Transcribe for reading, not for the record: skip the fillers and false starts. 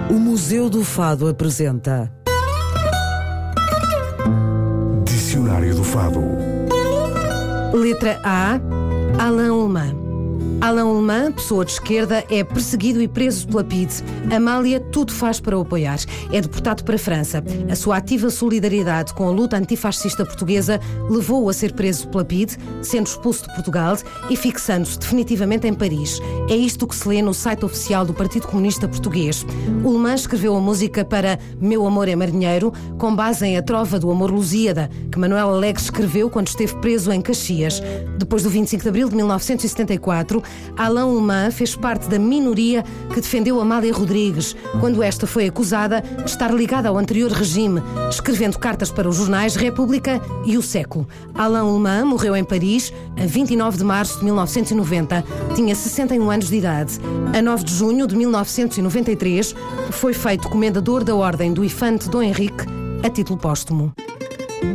O Museu do Fado apresenta Dicionário do Fado. Letra A. Alain Ullmann. Alain Ullmann, pessoa de esquerda, é perseguido e preso pela PIDE. Amália tudo faz para o apoiar. É deportado para a França. A sua ativa solidariedade com a luta antifascista portuguesa levou-o a ser preso pela PIDE, sendo expulso de Portugal e fixando-se definitivamente em Paris. É isto que se lê no site oficial do Partido Comunista Português. Ullmann escreveu a música para Meu Amor é Marinheiro, com base em A Trova do Amor Lusíada, que Manuel Alegre escreveu quando esteve preso em Caxias. Depois do 25 de abril de 1974, Alain Ullmann fez parte da minoria que defendeu Amália Rodrigues, quando esta foi acusada de estar ligada ao anterior regime, escrevendo cartas para os jornais República e O Século. Alain Ullmann morreu em Paris a 29 de março de 1990. Tinha 61 anos de idade. A 9 de junho de 1993 foi feito comendador da Ordem do Infante Dom Henrique, a título póstumo.